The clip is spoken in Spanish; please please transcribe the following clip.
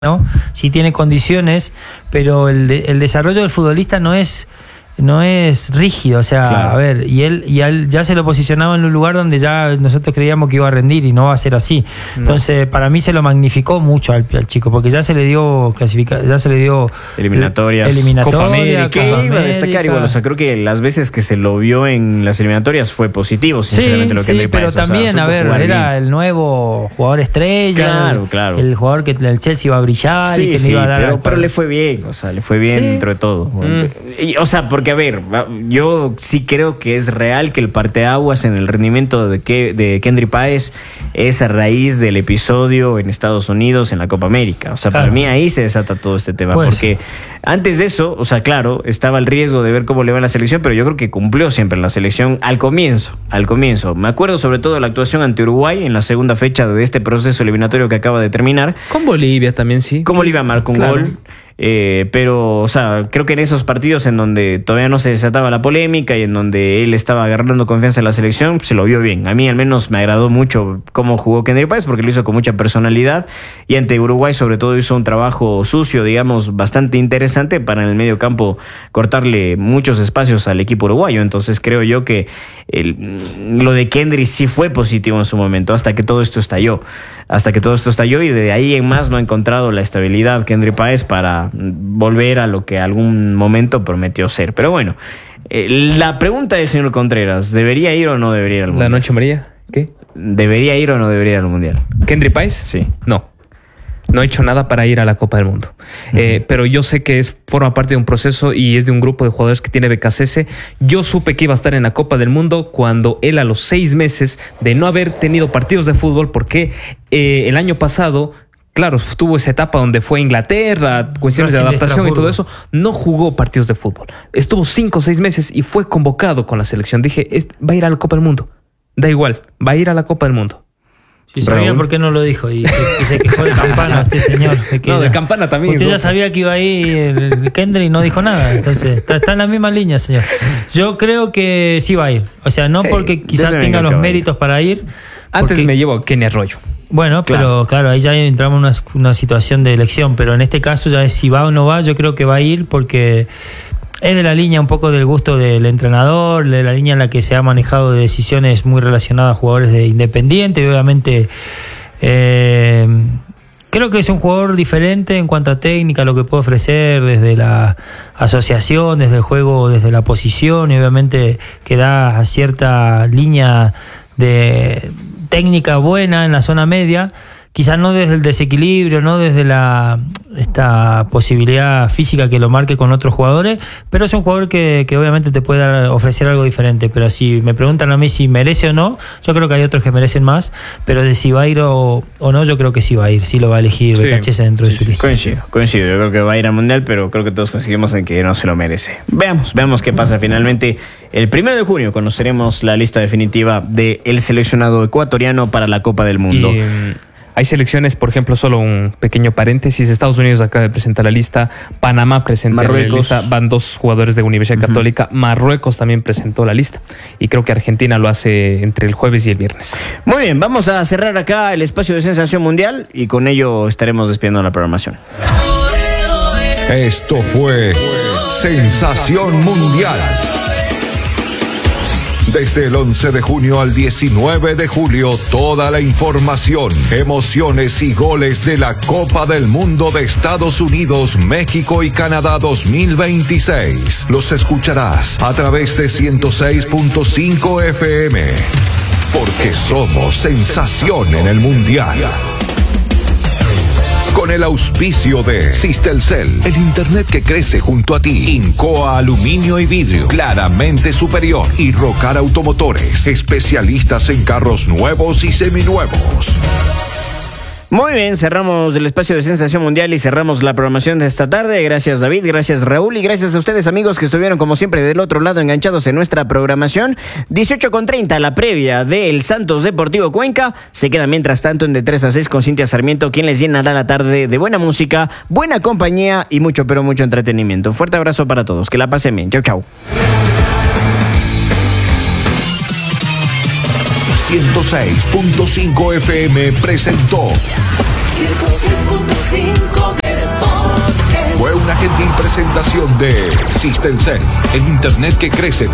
¿no? Sí tiene condiciones, pero el desarrollo del futbolista no es rígido, o sea, claro. A ver, y él ya se lo posicionaba en un lugar donde ya nosotros creíamos que iba a rendir y no va a ser así. No. Entonces, para mí se lo magnificó mucho al chico, porque ya se le dio eliminatorias, Copa América. ¿Qué iba a destacar igual? O sea, creo que las veces que se lo vio en las eliminatorias fue positivo, sinceramente, lo que Kendry Páez. Pero también, a ver, era el nuevo jugador estrella, claro. El jugador que el Chelsea iba a brillar y que le iba a dar. Pero le fue bien, o sea, le fue bien dentro de todo. Y, o sea, porque a ver, yo sí creo que es real que el parteaguas en el rendimiento de Kendry Páez es a raíz del episodio en Estados Unidos en la Copa América. O sea, para mí ahí se desata todo este tema. Pues, porque antes de eso, o sea, claro, estaba el riesgo de ver cómo le va en la selección, pero yo creo que cumplió siempre en la selección al comienzo. Me acuerdo sobre todo de la actuación ante Uruguay en la segunda fecha de este proceso eliminatorio que acaba de terminar. Con Bolivia también, sí. Con Bolivia marcó un gol. Pero, o sea, creo que en esos partidos en donde todavía no se desataba la polémica y en donde él estaba agarrando confianza en la selección, se lo vio bien. A mí al menos me agradó mucho cómo jugó Kendry Páez, porque lo hizo con mucha personalidad y ante Uruguay sobre todo hizo un trabajo sucio, digamos, bastante interesante para en el medio campo cortarle muchos espacios al equipo uruguayo. Entonces creo yo que lo de Kendry sí fue positivo en su momento, hasta que todo esto estalló y de ahí en más no ha encontrado la estabilidad Kendry Páez para volver a lo que algún momento prometió ser. Pero bueno, la pregunta es, señor Contreras, ¿debería ir o no debería ir al Mundial? ¿La Noche María? ¿Qué? ¿Debería ir o no debería ir al Mundial? ¿Kendry Páez? Sí. No he hecho nada para ir a la Copa del Mundo. Pero yo sé que forma parte de un proceso y es de un grupo de jugadores que tiene BKCS. Yo supe que iba a estar en la Copa del Mundo cuando él, a los 6 meses de no haber tenido partidos de fútbol, porque el año pasado, claro, tuvo esa etapa donde fue a Inglaterra, cuestiones de adaptación y todo eso, no jugó partidos de fútbol. Estuvo 5 o 6 meses y fue convocado con la selección. Dije, va a ir a la Copa del Mundo. Da igual, va a ir a la Copa del Mundo. Si sabía por qué no lo dijo y se quejó de Campana este señor. De Campana también. Usted ya sabía que iba ahí el Kendry y no dijo nada. Entonces está en la misma línea, señor. Yo creo que sí va a ir. O sea, no porque quizás tenga los méritos para ir. Antes me llevo a Kenny Arroyo. Bueno, pero claro, ahí ya entramos en una situación de elección. Pero en este caso ya es si va o no va. Yo creo que va a ir porque es de la línea un poco del gusto del entrenador, de la línea en la que se ha manejado de decisiones muy relacionadas a jugadores de Independiente. Y obviamente creo que es un jugador diferente en cuanto a técnica, lo que puede ofrecer desde la asociación, desde el juego, desde la posición, y obviamente que da cierta línea de técnica buena en la zona media. Quizás no desde el desequilibrio, no desde esta posibilidad física que lo marque con otros jugadores, pero es un jugador que obviamente te puede ofrecer algo diferente. Pero si me preguntan a mí si merece o no, yo creo que hay otros que merecen más, pero de si va a ir o no, yo creo que sí va a ir, sí lo va a elegir BKCS dentro de su lista. Coincido, yo creo que va a ir al Mundial, pero creo que todos coincidimos en que no se lo merece. Veamos qué pasa finalmente. El 1 de junio conoceremos la lista definitiva del seleccionado ecuatoriano para la Copa del Mundo. Hay selecciones, por ejemplo, solo un pequeño paréntesis. Estados Unidos acaba de presentar la lista. Panamá presenta la lista. Van 2 jugadores de Universidad Católica. Marruecos también presentó la lista. Y creo que Argentina lo hace entre el jueves y el viernes. Muy bien, vamos a cerrar acá el espacio de Sensación Mundial y con ello estaremos despidiendo la programación. Esto fue Sensación Mundial. Desde el 11 de junio al 19 de julio, toda la información, emociones y goles de la Copa del Mundo de Estados Unidos, México y Canadá 2026. Los escucharás a través de 106.5 FM, porque somos sensación en el Mundial. Con el auspicio de Sistelcel, el internet que crece junto a ti. Incoa Aluminio y Vidrio, claramente superior. Y Rocar Automotores, especialistas en carros nuevos y seminuevos. Muy bien, cerramos el espacio de Sensación Mundial y cerramos la programación de esta tarde. Gracias, David, gracias, Raúl, y gracias a ustedes, amigos, que estuvieron como siempre del otro lado enganchados en nuestra programación. 18:30, la previa del Santos Deportivo Cuenca. Se queda mientras tanto en De 3 a 6 con Cintia Sarmiento, quien les llenará la tarde de buena música, buena compañía y mucho, pero mucho entretenimiento. Un fuerte abrazo para todos, que la pasen bien. Chau, chau. 106.5 FM presentó 106.5 presentación de System Cell, el internet que crece